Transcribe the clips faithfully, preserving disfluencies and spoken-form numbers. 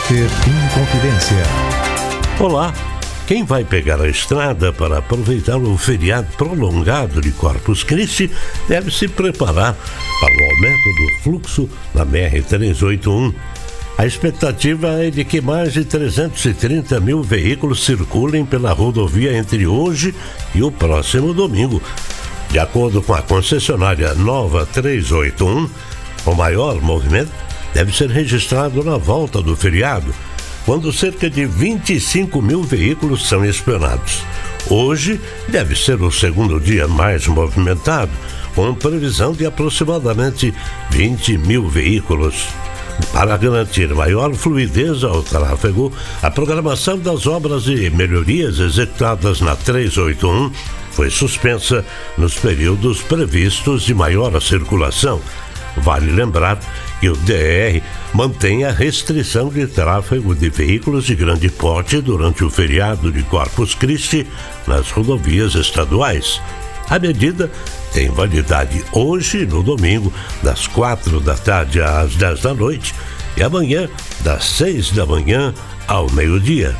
Repórter Inconfidência. Olá, quem vai pegar a estrada para aproveitar o feriado prolongado de Corpus Christi deve se preparar para o aumento do fluxo na B R trezentos e oitenta e um. A expectativa é de que mais de trezentos e trinta mil veículos circulem pela rodovia entre hoje e o próximo domingo. De acordo com a concessionária Nova trezentos e oitenta e um, o maior movimento deve ser registrado na volta do feriado, quando cerca de vinte e cinco mil veículos são espionados. Hoje deve ser o segundo dia mais movimentado, com previsão de aproximadamente vinte mil veículos. Para garantir maior fluidez ao tráfego, a programação das obras e melhorias executadas na trezentos e oitenta e um foi suspensa nos períodos previstos de maior circulação. Vale lembrar que o D R mantém a restrição de tráfego de veículos de grande porte durante o feriado de Corpus Christi nas rodovias estaduais. A medida tem validade hoje, no domingo, das quatro da tarde às dez da noite e amanhã, das seis da manhã ao meio-dia.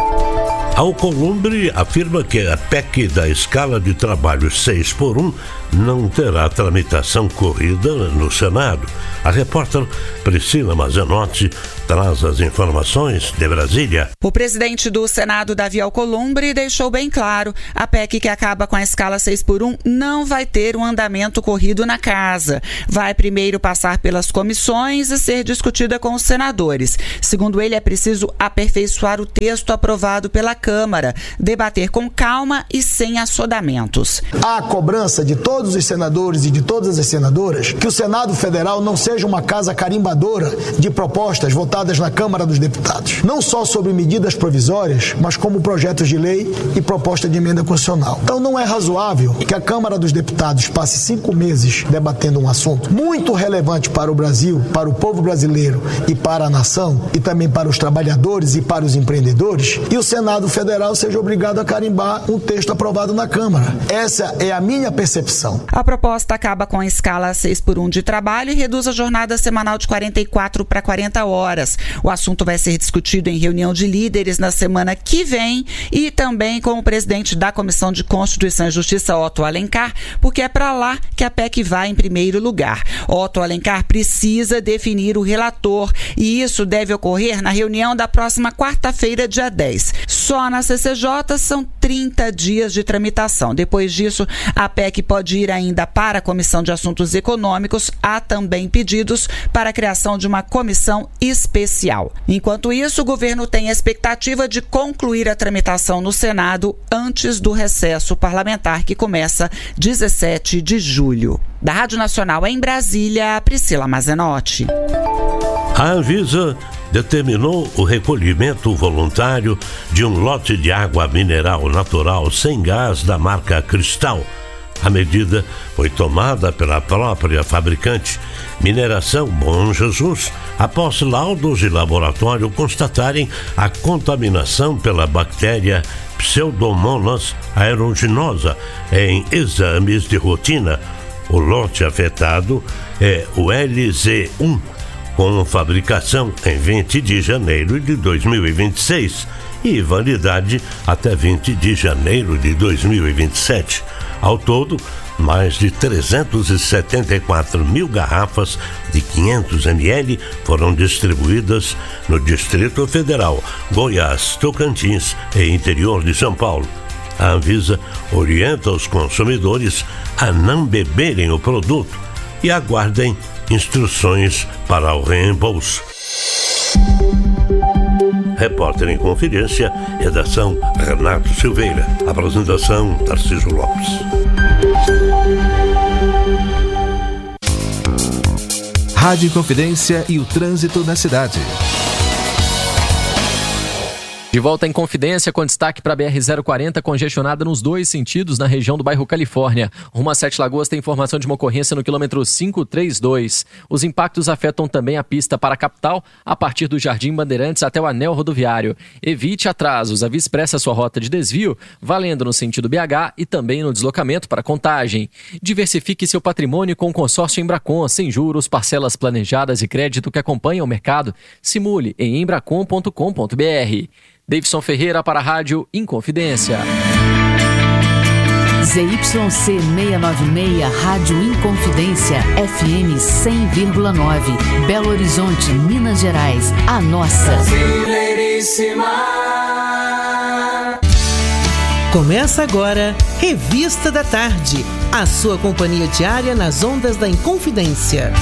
A Alcolumbre afirma que a P E C da escala de trabalho seis por um não terá tramitação corrida no Senado. A repórter Priscila Mazenotti traz as informações de Brasília. O presidente do Senado, Davi Alcolumbre, deixou bem claro: a P E C que acaba com a escala seis por um não vai ter um andamento corrido na casa. Vai primeiro passar pelas comissões e ser discutida com os senadores. Segundo ele, é preciso aperfeiçoar o texto aprovado pela Câmara, debater com calma e sem assodamentos. Há a cobrança de todos os senadores e de todas as senadoras que o Senado Federal não seja uma casa carimbadora de propostas votadas na Câmara dos Deputados, não só sobre medidas provisórias, mas como projetos de lei e proposta de emenda constitucional. Então não é razoável que a Câmara dos Deputados passe cinco meses debatendo um assunto muito relevante para o Brasil, para o povo brasileiro e para a nação, e também para os trabalhadores e para os empreendedores, e o Senado Federal seja obrigado a carimbar um texto aprovado na Câmara. Essa é a minha percepção. A proposta acaba com a escala seis por um de trabalho e reduz a jornada semanal de quarenta e quatro para quarenta horas. O assunto vai ser discutido em reunião de líderes na semana que vem e também com o presidente da Comissão de Constituição e Justiça, Otto Alencar, porque é para lá que a P E C vai em primeiro lugar. Otto Alencar precisa definir o relator e isso deve ocorrer na reunião da próxima quarta-feira, dia dez. Só na C C J são trinta dias de tramitação. Depois disso, a P E C pode ir ainda para a Comissão de Assuntos Econômicos. Há também pedidos para a criação de uma comissão especial. Enquanto isso, o governo tem a expectativa de concluir a tramitação no Senado antes do recesso parlamentar, que começa dezessete de julho. Da Rádio Nacional em Brasília, Priscila Mazenotti. A Anvisa determinou o recolhimento voluntário de um lote de água mineral natural sem gás da marca Cristal. A medida foi tomada pela própria fabricante, Mineração Bom Jesus, após laudos de laboratório constatarem a contaminação pela bactéria Pseudomonas aeruginosa em exames de rotina. O lote afetado é o L Z um, com fabricação em vinte de janeiro de dois mil e vinte e seis e validade até vinte de janeiro de dois mil e vinte e sete. Ao todo, mais de trezentos e setenta e quatro mil garrafas de quinhentos mililitros foram distribuídas no Distrito Federal, Goiás, Tocantins e interior de São Paulo. A Anvisa orienta os consumidores a não beberem o produto e aguardem instruções para o reembolso. Repórter em Confidência, redação Renato Silveira, apresentação Tarcísio Lopes. Rádio Confidência e o trânsito na cidade. De volta em Confidência, com destaque para a B R zero quarenta, congestionada nos dois sentidos na região do bairro Califórnia. Rumo a Sete Lagoas tem informação de uma ocorrência no quilômetro quinhentos e trinta e dois. Os impactos afetam também a pista para a capital, a partir do Jardim Bandeirantes até o anel rodoviário. Evite atrasos, avise expressa sua rota de desvio, valendo no sentido B H e também no deslocamento para Contagem. Diversifique seu patrimônio com o consórcio Embracon, sem juros, parcelas planejadas e crédito que acompanham o mercado. Simule em embracon ponto com ponto b r. Davidson Ferreira para a Rádio Inconfidência. Z Y C seiscentos e noventa e seis, Rádio Inconfidência, F M cem vírgula nove, Belo Horizonte, Minas Gerais, a nossa. Começa agora, Revista da Tarde, a sua companhia diária nas ondas da Inconfidência.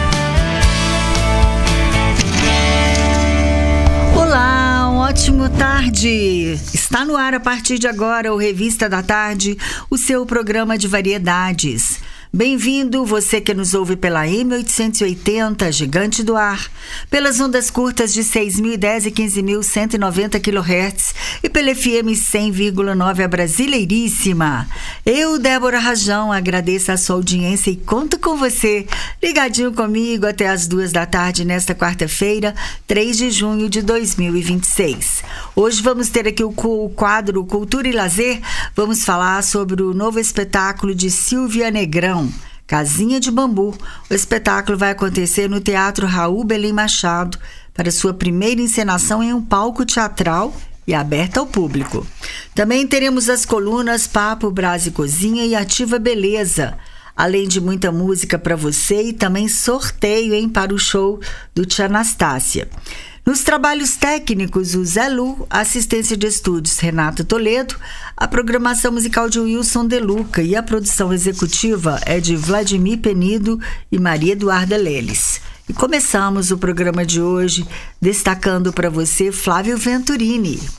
Olá, um ótimo tarde. Está no ar a partir de agora o Revista da Tarde, o seu programa de variedades. Bem-vindo, você que nos ouve pela M oitocentos e oitenta, Gigante do Ar, pelas ondas curtas de seis mil e dez e quinze mil cento e noventa quilohertz e pela F M cem vírgula nove, a Brasileiríssima. Eu, Débora Rajão, agradeço a sua audiência e conto com você, ligadinho comigo até as duas da tarde nesta quarta-feira, três de junho de dois mil e vinte e seis. Hoje vamos ter aqui o quadro Cultura e Lazer, vamos falar sobre o novo espetáculo de Silvia Negrão, Casinha de Bambu. O espetáculo vai acontecer no Teatro Raul Belém Machado para sua primeira encenação em um palco teatral e aberta ao público. Também teremos as colunas Papo, Brás e Cozinha e Ativa Beleza, além de muita música para você e também sorteio, hein, para o show do Tia Anastácia. Nos trabalhos técnicos, o Zé Lu, assistência de estúdios Renato Toledo, a programação musical de Wilson De Luca e a produção executiva é de Vladimir Penido e Maria Eduarda Leles. E começamos o programa de hoje destacando para você Flávio Venturini.